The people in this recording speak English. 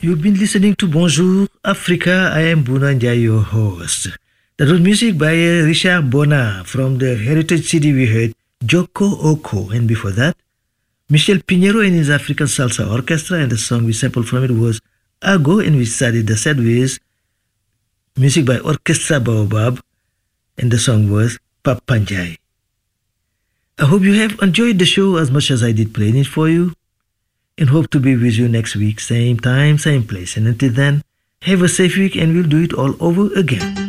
You've been listening to Bonjour Africa. I am Buna Njai, your host. That was music by Richard Bona from the Heritage CD. We heard Joko Oko, and before that, Michel Pinheiro and his African Salsa Orchestra, and the song we sampled from it was Ago, and we started the set with music by Orchestra Baobab, and the song was Papanjai. I hope you have enjoyed the show as much as I did playing it for you, and hope to be with you next week, same time, same place. And until then, have a safe week, and we'll do it all over again.